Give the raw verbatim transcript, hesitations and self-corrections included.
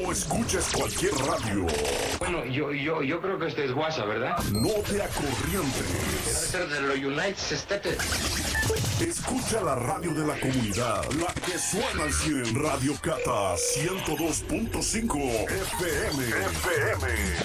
No escuches cualquier radio. Bueno, yo, yo, yo creo que este es guasa, ¿verdad? No te acorrientes. Debe ser de los United States. Escucha la radio de la comunidad, la que suena al cien. Radio Cata ciento dos punto cinco F M. F M.